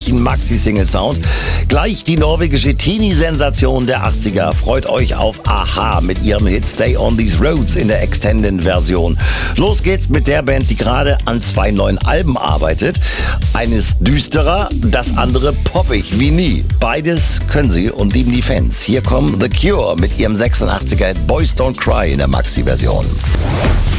fröhlichen Maxi-Single-Sound. Gleich die norwegische Teenie-Sensation der 80er freut euch auf a-ha mit ihrem Hit Stay on These Roads in der Extended-Version. Los geht's mit der Band, die gerade an 2 neuen Alben arbeitet. Eines düsterer, das andere poppig wie nie. Beides können sie und lieben die Fans. Hier kommen The Cure mit ihrem 86er Hit Boys Don't Cry in der Maxi-Version.